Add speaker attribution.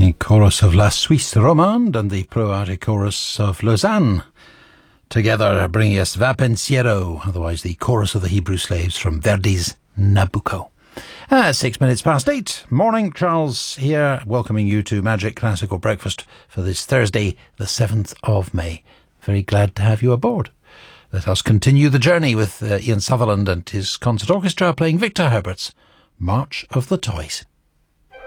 Speaker 1: the chorus of La Suisse Romande and the Pro-Arte chorus of Lausanne, together bringing us Va Pensiero, otherwise the chorus of the Hebrew slaves from Verdi's Nabucco. 6 minutes past 8. Morning, Charles here, welcoming you to Magic Classical Breakfast for this Thursday, the 7th of May. Very glad to have you aboard. Let us continue the journey with Ian Sutherland and his concert orchestra playing Victor Herbert's March of the Toys.